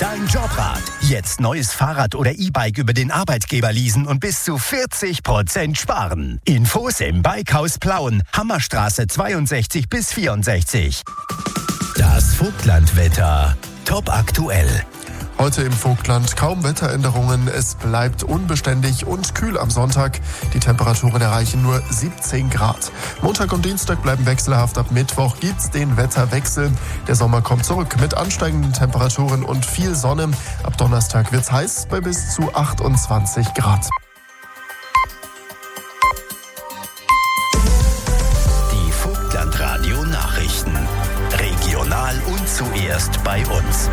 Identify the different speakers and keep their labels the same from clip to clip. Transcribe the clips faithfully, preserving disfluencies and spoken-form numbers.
Speaker 1: Dein Jobrat. Jetzt neues Fahrrad oder E-Bike über den Arbeitgeber leasen und bis zu vierzig Prozent sparen. Infos im Bikehaus Plauen, Hammerstraße zweiundsechzig bis vierundsechzig. Das Vogtlandwetter. Top aktuell.
Speaker 2: Heute im Vogtland kaum Wetteränderungen. Es bleibt unbeständig und kühl am Sonntag. Die Temperaturen erreichen nur siebzehn Grad. Montag und Dienstag bleiben wechselhaft. Ab Mittwoch gibt's den Wetterwechsel. Der Sommer kommt zurück mit ansteigenden Temperaturen und viel Sonne. Ab Donnerstag wird's heiß bei bis zu achtundzwanzig Grad.
Speaker 1: Die Vogtland-Radio Nachrichten. Regional und zuerst bei uns.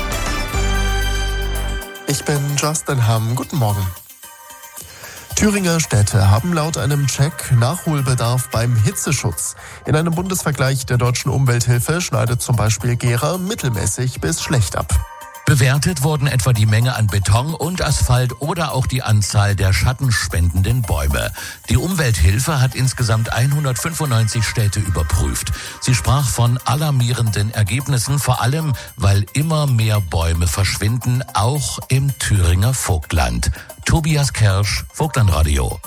Speaker 2: Ich bin Justin Hamm. Guten Morgen. Thüringer Städte haben laut einem Check Nachholbedarf beim Hitzeschutz. In einem Bundesvergleich der Deutschen Umwelthilfe schneidet zum Beispiel Gera mittelmäßig bis schlecht ab.
Speaker 3: Bewertet wurden etwa die Menge an Beton und Asphalt oder auch die Anzahl der schattenspendenden Bäume. Die Umwelthilfe hat insgesamt hundertfünfundneunzig Städte überprüft. Sie sprach von alarmierenden Ergebnissen, vor allem weil immer mehr Bäume verschwinden, auch im Thüringer Vogtland. Tobias Kersch, Vogtlandradio.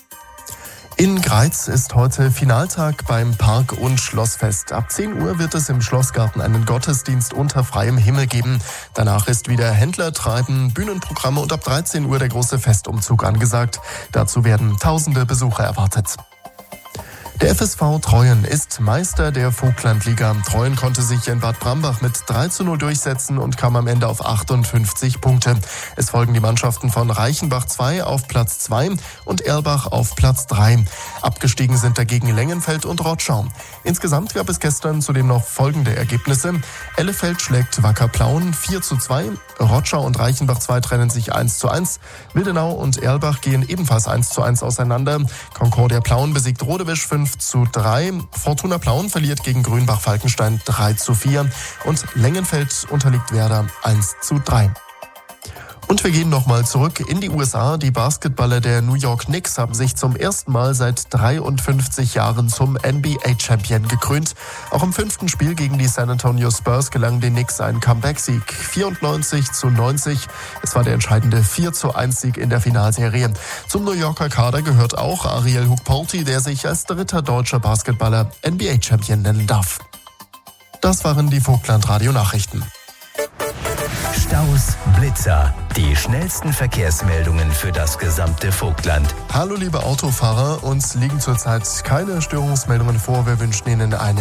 Speaker 2: In Greiz ist heute Finaltag beim Park- und Schlossfest. Ab zehn Uhr wird es im Schlossgarten einen Gottesdienst unter freiem Himmel geben. Danach ist wieder Händlertreiben, Bühnenprogramme und ab dreizehn Uhr der große Festumzug angesagt. Dazu werden tausende Besucher erwartet. Der F S V Treuen ist Meister der Vogtlandliga. Treuen konnte sich in Bad Brambach mit drei zu null durchsetzen und kam am Ende auf achtundfünfzig Punkte. Es folgen die Mannschaften von Reichenbach zwei auf Platz zwei und Erlbach auf Platz drei. Abgestiegen sind dagegen Lengenfeld und Rotschau. Insgesamt gab es gestern zudem noch folgende Ergebnisse. Ellefeld schlägt Wacker Plauen vier zu zwei. Rotschau und Reichenbach zwei trennen sich eins zu eins. Wildenau und Erlbach gehen ebenfalls eins zu eins auseinander. Concordia Plauen besiegt Rodewisch fünf zu drei. Fortuna Plauen verliert gegen Grünbach-Falkenstein drei zu vier. Und Lengenfeld unterliegt Werder eins zu drei. Und wir gehen nochmal zurück in die U S A. Die Basketballer der New York Knicks haben sich zum ersten Mal seit dreiundfünfzig Jahren zum N B A-Champion gekrönt. Auch im fünften Spiel gegen die San Antonio Spurs gelang den Knicks ein Comeback-Sieg. vierundneunzig zu neunzig. Es war der entscheidende vier zu eins Sieg in der Finalserie. Zum New Yorker Kader gehört auch Ariel Hukporti, der sich als dritter deutscher Basketballer N B A-Champion nennen darf. Das waren die Vogtland-Radio-Nachrichten.
Speaker 1: Staus, Blitzer, die schnellsten Verkehrsmeldungen für das gesamte Vogtland.
Speaker 2: Hallo liebe Autofahrer, uns liegen zurzeit keine Störungsmeldungen vor. Wir wünschen Ihnen eine